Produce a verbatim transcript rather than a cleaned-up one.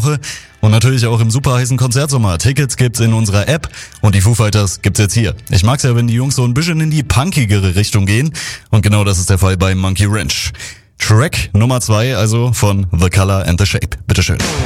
Woche und natürlich auch im super heißen Konzertsommer. Tickets gibt's in unserer App und die Foo Fighters gibt's jetzt hier. Ich mag's ja, wenn die Jungs so ein bisschen in die punkigere Richtung gehen und genau das ist der Fall bei Monkey Wrench. Track Nummer zwei, also von The Color and the Shape. Bitteschön.